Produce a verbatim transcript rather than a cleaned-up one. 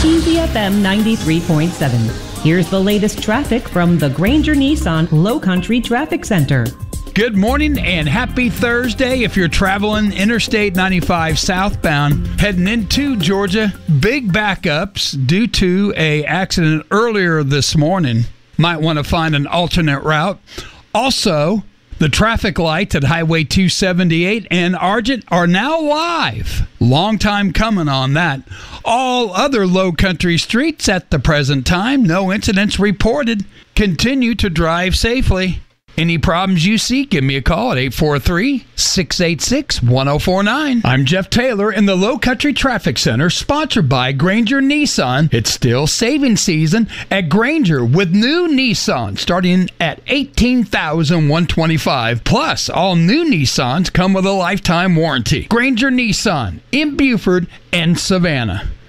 Easy F M ninety-three point seven. Here's the latest traffic from the Granger Nissan Low Country Traffic Center. Good morning and happy Thursday. If you're traveling Interstate ninety-five southbound, heading into Georgia, big backups due to a accident earlier this morning. Might want to find an alternate route. Also, the traffic lights at Highway two seventy-eight and Argent are now live. Long time coming on that. All other low country streets at the present time, no incidents reported. Continue to drive safely. Any problems you see, give me a call at eight four three, six eight six, one zero four nine. I'm Jeff Taylor in the Low Country Traffic Center, sponsored by Granger Nissan. It's still saving season at Granger with new Nissan starting at eighteen thousand one hundred twenty-five dollars. Plus, all new Nissans come with a lifetime warranty. Granger Nissan in Buford and Savannah.